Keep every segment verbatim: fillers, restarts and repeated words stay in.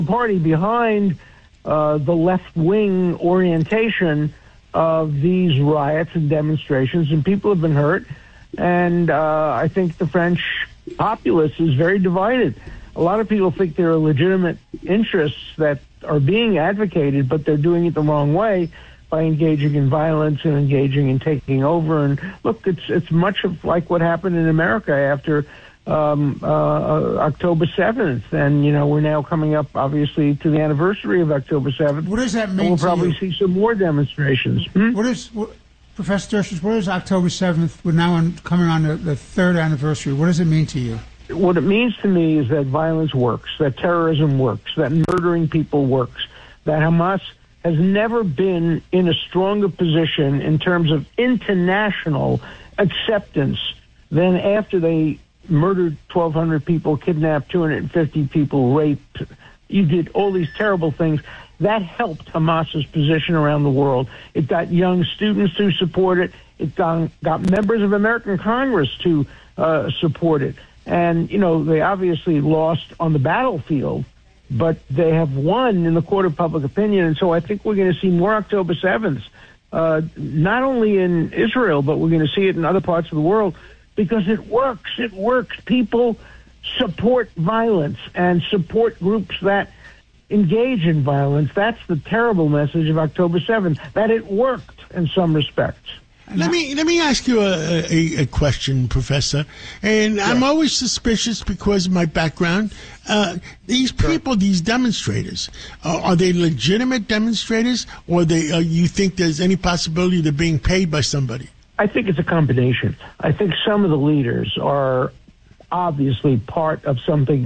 party behind uh, the left-wing orientation of these riots and demonstrations, and people have been hurt. And uh, I think the French populace is very divided. A lot of people think there are legitimate interests that are being advocated, but they're doing it the wrong way by engaging in violence and engaging in taking over. And look, it's it's much of like what happened in America after um, uh, October seventh. And, you know, we're now coming up, obviously, to the anniversary of October seventh. What does that mean? And we'll to probably you? see some more demonstrations. Hmm? What is, what, Professor Dershowitz, what is October seventh? We're now on, coming on the, the third anniversary. What does it mean to you? What it means to me is that violence works, that terrorism works, that murdering people works, that Hamas has never been in a stronger position in terms of international acceptance than after they murdered twelve hundred people, kidnapped two hundred fifty people, raped. You did all these terrible things. That helped Hamas's position around the world. It got young students to support it. It got, got members of American Congress to uh, support it. And, you know, they obviously lost on the battlefield, but they have won in the court of public opinion. And so I think we're going to see more October sevenths, uh, not only in Israel, but we're going to see it in other parts of the world, because it works. It works. People support violence and support groups that engage in violence. That's the terrible message of October seventh, that it worked in some respects. Let me let me ask you a, a, a question, Professor. And sure. I'm always suspicious because of my background. Uh, these people, sure. these demonstrators, uh, are they legitimate demonstrators, or they uh, you think there's any possibility they're being paid by somebody? I think it's a combination. I think some of the leaders are obviously part of something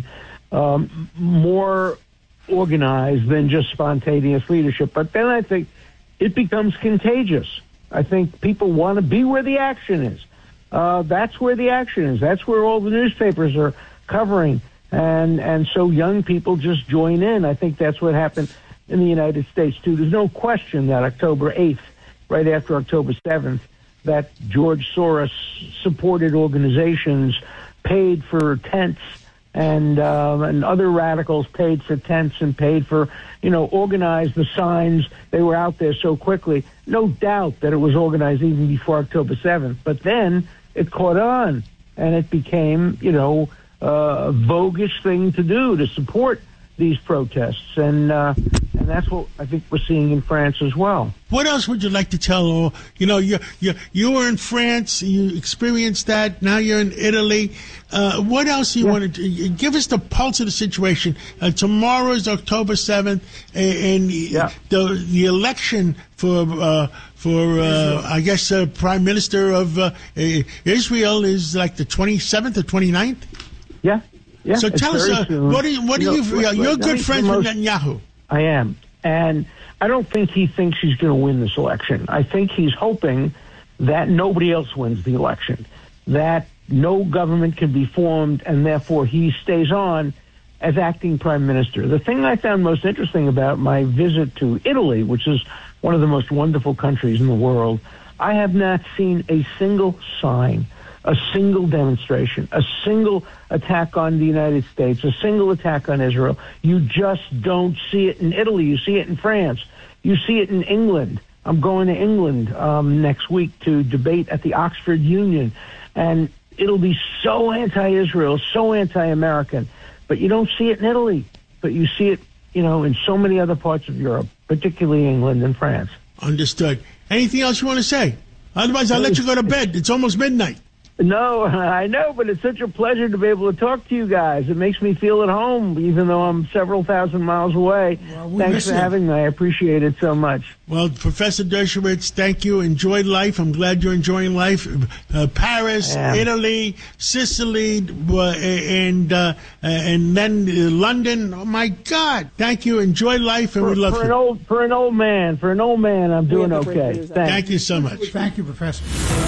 um, more organized than just spontaneous leadership. But then I think it becomes contagious. I think people want to be where the action is. Uh, that's where the action is. That's where all the newspapers are covering. And and so young people just join in. I think that's what happened in the United States, too. There's no question that October eighth, right after October seventh, that George Soros supported organizations, paid for tents, and um, and other radicals paid for tents and paid for, you know, organized the signs. They were out there so quickly. No doubt that it was organized even before October seventh. But then it caught on, and it became, you know, uh, a voguish thing to do to support these protests. And uh, and that's what I think we're seeing in France as well. What else would you like to tell? Or, you know, you you you were in France, you experienced that. Now you're in Italy. Uh, what else do you yeah. want to give us the pulse of the situation? Uh, tomorrow is October seventh, and, and yeah. the the election for uh, for uh, I guess uh, Prime Minister of uh, Israel is like the twenty-seventh or twenty-ninth? Yeah. Yeah, so tell us, uh, what do you, what do you, you know, you're a good friend with Netanyahu. I am. And I don't think he thinks he's going to win this election. I think he's hoping that nobody else wins the election, that no government can be formed, and therefore he stays on as acting prime minister. The thing I found most interesting about my visit to Italy, which is one of the most wonderful countries in the world, I have not seen a single sign, a single demonstration, a single attack on the United States, a single attack on Israel. You just don't see it in Italy. You see it in France. You see it in England. I'm going to England um, next week to debate at the Oxford Union, and it'll be so anti-Israel, so anti-American. But you don't see it in Italy. But you see it, you know, in so many other parts of Europe, particularly England and France. Understood. Anything else you want to say? Otherwise, I'll let you go to bed. It's almost midnight. No, I know, but it's such a pleasure to be able to talk to you guys. It makes me feel at home, even though I'm several thousand miles away. Well, we Thanks for you. having me. I appreciate it so much. Well, Professor Dershowitz, thank you. Enjoy life. I'm glad you're enjoying life. Uh, Paris, Italy, Sicily, uh, and uh, and then uh, London. Oh, my God. Thank you. Enjoy life, and for, we love for you. An old, for an old man, for an old man, I'm doing okay. Thanks. Thank you so much. Thank you, Professor.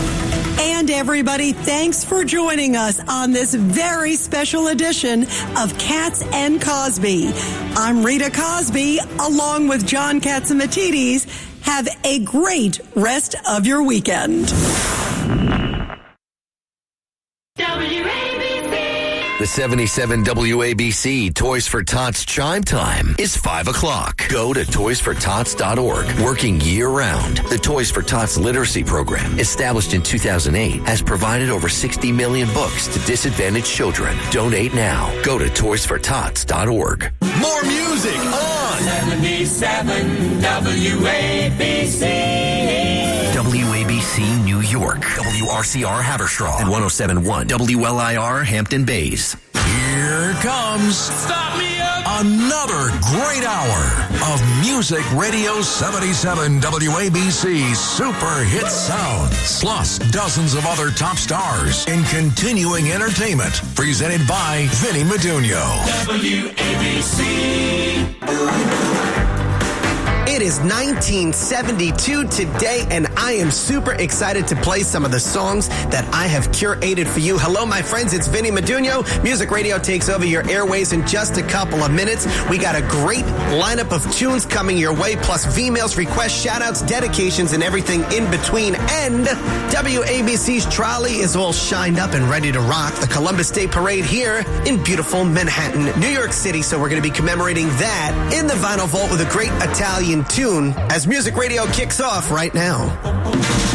And everybody, thanks for joining us on this very special edition of Katz and Cosby. I'm Rita Cosby, along with John Catsimatidis. Have a great rest of your weekend. W A B C The seventy-seven W A B C Toys for Tots Chime Time is five o'clock. Go to toys for tots dot org. Working year-round, the Toys for Tots literacy program, established in two thousand eight, has provided over sixty million books to disadvantaged children. Donate now. Go to toys for tots dot org. More music on seventy-seven W A B C. W A B C New York, W R C R Haverstraw, and one oh seven point one W L I R Hampton Bays. Here comes Stop me up. another great hour of Music Radio seventy-seven W A B C Super Hit Sounds, plus dozens of other top stars in continuing entertainment, presented by Vinny Medugno. W A B C. It is nineteen seventy-two today, and I am super excited to play some of the songs that I have curated for you. Hello, my friends. It's Vinny Medugno. Music Radio takes over your airways in just a couple of minutes. We got a great lineup of tunes coming your way, plus V-mails, requests, shout-outs, dedications, and everything in between. And W A B C's trolley is all shined up and ready to rock the Columbus Day Parade here in beautiful Manhattan, New York City. So we're going to be commemorating that in the Vinyl Vault with a great Italian tune as Music Radio kicks off right now.